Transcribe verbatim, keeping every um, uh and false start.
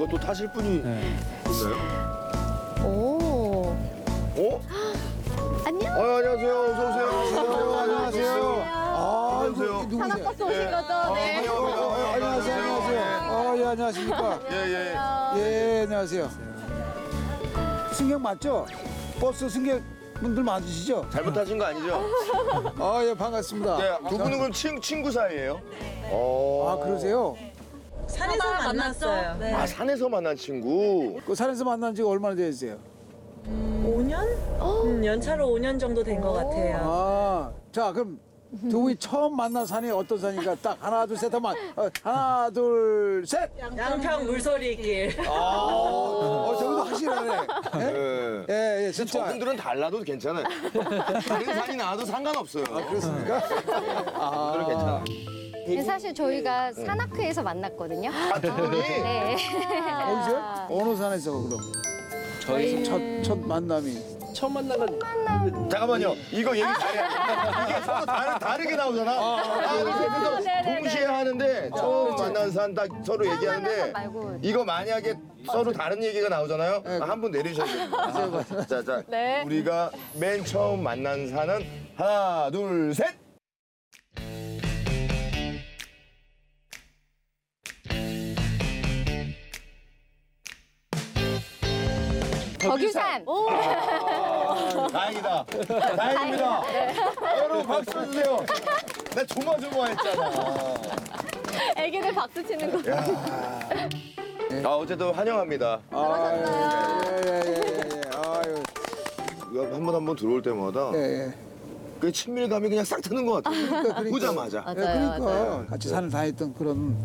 또 타실 분이 네. 있나요? 오. 어? 안녕. 어, 안녕하세요. 어서 오세요. 안녕하세요. 안녕하세요. 아, 안녕하세요. 이거 누구세요? 산악버스 오신 예. 거죠? 아, 네. 환영합니다. 어, 어, 안녕하세요. 안녕하세요. 어, 예, 안녕하십니까? 예, 예. 예, 안녕하세요. 승객 맞죠? 버스 승객분들 맞으시죠? 잘못 타신 거 아니죠? 아, 예, 반갑습니다. 네, 두 분은 그럼 친, 친구 사이예요? 어. 아, 그러세요? 산에서 만났어요. 네. 아, 산에서 만난 친구. 그 산에서 만난 지가 얼마나 되셨어요? 오 년? 음, 연차로 오 년 정도 된 것 같아요. 아, 자, 그럼 두 분이 처음 만난 산이 어떤 산인가? 딱 하나, 둘, 셋 하면 어, 하나, 둘, 셋! 양평 물소리길. 어, 저기도 확실하네. 예? 예. 예, 예, 진짜. 저분들은 달라도 괜찮아요. 다른 산이 나와도 상관없어요. 아, 그렇습니까? 저분들은 괜찮아. 근데 사실 저희가 산악회에서 만났거든요. 아, 두 분이? 네. 어디서요? 어느 산에서 그럼? 저희 첫, 첫 만남이. 처음 만난 건 잠깐만요. 이거 얘기 잘해. 이게 서로 다르, 다르게 나오잖아. 아, 그래서 네네네. 동시에 하는데 처음 만난 산 딱 서로 처음 얘기하는데 만난 산 말고. 이거 만약에 서로 다른 얘기가 나오잖아요. 네. 한 분 내리셔야 돼요. 자, 자. 네. 우리가 맨 처음 만난 산은 하나, 둘, 셋. 덕유산. 오. 아, 다행이다. 다행입니다. 여러분 박수 주세요. 나 조마조마했잖아. 애기들 박수 치는 거. 아, 어쨌든 환영합니다. 아, 예, 예, 예, 예, 예. 아유, 한 번 한 번 들어올 때마다 예, 예. 그 친밀감이 그냥 싹 트는 것 같아요. 그러니까, 그러니까. 보자마자. 예, 맞아요, 그러니까 같이 산을 다녔던 그런